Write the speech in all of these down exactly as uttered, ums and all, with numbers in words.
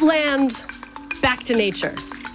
Give land back to nature.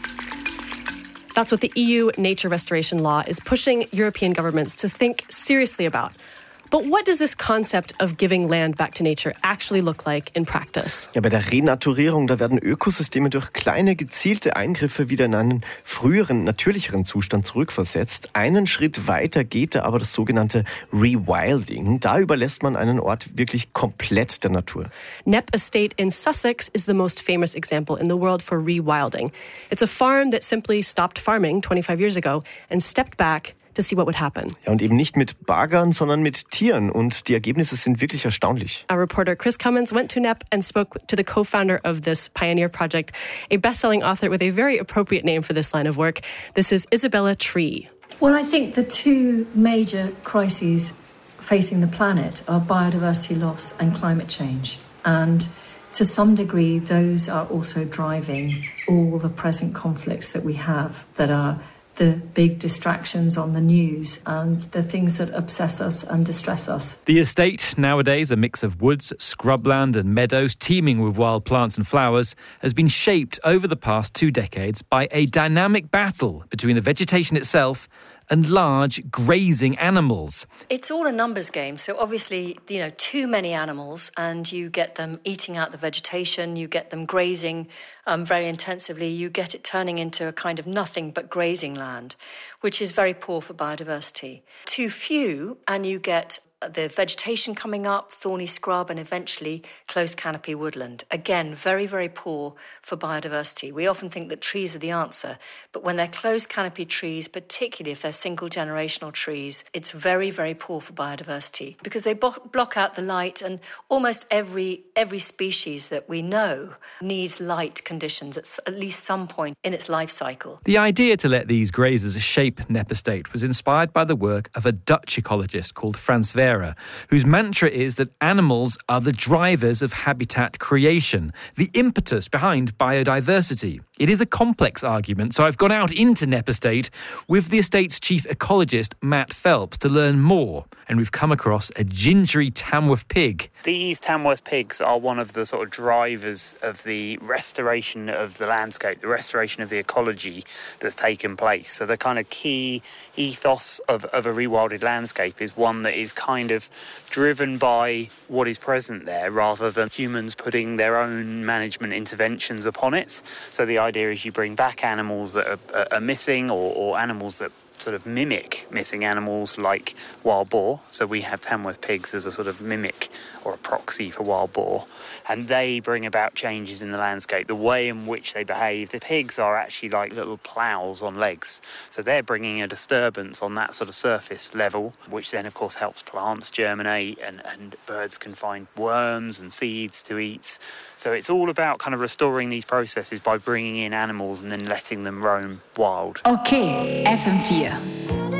That's what the E U nature restoration law is pushing European governments to think seriously about. But what does this concept of giving land back to nature actually look like in practice? Ja, bei der Renaturierung, da werden Ökosysteme durch kleine, gezielte Eingriffe wieder in einen früheren, natürlicheren Zustand zurückversetzt. Einen Schritt weiter geht da aber das sogenannte Rewilding. Da überlässt man einen Ort wirklich komplett der Natur. Knepp Estate in Sussex is the most famous example in the world for rewilding. It's a farm that simply stopped farming twenty-five years ago and stepped back to see what would happen. Ja, und eben nicht mit Baggern, sondern mit Tieren. Und die Ergebnisse sind wirklich erstaunlich. Our reporter Chris Cummins went to Knepp and spoke to the co-founder of this pioneer project, a best-selling author with a very appropriate name for this line of work. This is Isabella Tree. Well, I think the two major crises facing the planet are biodiversity loss and climate change. And to some degree, those are also driving all the present conflicts that we have that are the big distractions on the news and the things that obsess us and distress us. The estate, nowadays a mix of woods, scrubland and meadows teeming with wild plants and flowers, has been shaped over the past two decades by a dynamic battle between the vegetation itself and large grazing animals. It's all a numbers game. So obviously, you know, too many animals and you get them eating out the vegetation, you get them grazing um, very intensively, you get it turning into a kind of nothing but grazing land, which is very poor for biodiversity. Too few and you get the vegetation coming up, thorny scrub, and eventually close canopy woodland. Again, very, very poor for biodiversity. We often think that trees are the answer, but when they're closed canopy trees, particularly if they're single generational trees, it's very, very poor for biodiversity because they bo- block out the light, and almost every every species that we know needs light conditions at, at least some point in its life cycle. The idea to let these grazers shape Knepp Estate was inspired by the work of a Dutch ecologist called Frans Vera, whose mantra is that animals are the drivers of habitat creation, the impetus behind biodiversity. It is a complex argument, so I've gone out into Knepp Estate with the estate's chief ecologist, Matt Phelps, to learn more. And we've come across a gingery Tamworth pig. These Tamworth pigs are one of the sort of drivers of the restoration of the landscape, the restoration of the ecology that's taken place. So the kind of key ethos of, of a rewilded landscape is one that is kind of driven by what is present there rather than humans putting their own management interventions upon it. So the idea is you bring back animals that are, are missing or, or animals that sort of mimic missing animals like wild boar. So we have Tamworth pigs as a sort of mimic or a proxy for wild boar. And they bring about changes in the landscape, the way in which they behave. The pigs are actually like little ploughs on legs. So they're bringing a disturbance on that sort of surface level, which then, of course, helps plants germinate and, and birds can find worms and seeds to eat. So it's all about kind of restoring these processes by bringing in animals and then letting them roam wild. Okay, F M four.